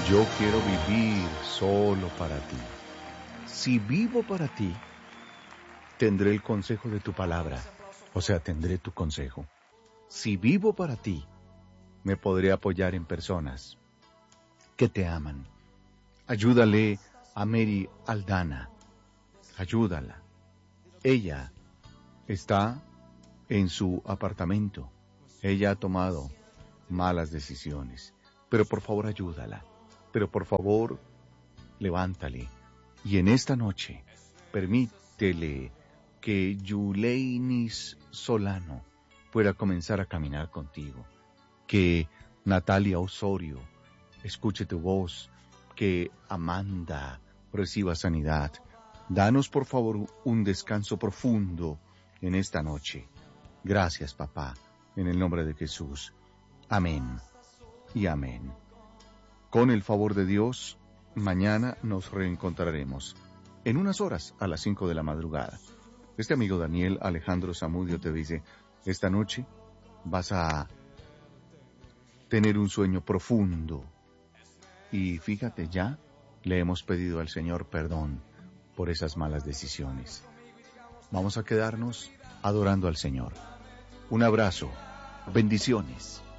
Yo quiero vivir solo para ti. Si vivo para ti, tendré el consejo de tu palabra, o sea, tendré tu consejo. Si vivo para ti, me podré apoyar en personas que te aman. Ayúdale a Mary Aldana. Ayúdala. Ella está en su apartamento. Ella ha tomado malas decisiones. Pero por favor ayúdala. Pero por favor levántale. Y en esta noche, permítele que Yuleinis Solano pueda comenzar a caminar contigo. Que Natalia Osorio escuche tu voz. Que Amanda reciba sanidad. Danos por favor un descanso profundo en esta noche. Gracias, papá, en el nombre de Jesús. Amén y amén. Con el favor de Dios, mañana nos reencontraremos en unas horas a las 5 de la madrugada. Este amigo Daniel Alejandro Zamudio te dice, esta noche vas a tener un sueño profundo. Y fíjate, ya le hemos pedido al Señor perdón por esas malas decisiones. Vamos a quedarnos adorando al Señor. Un abrazo, bendiciones.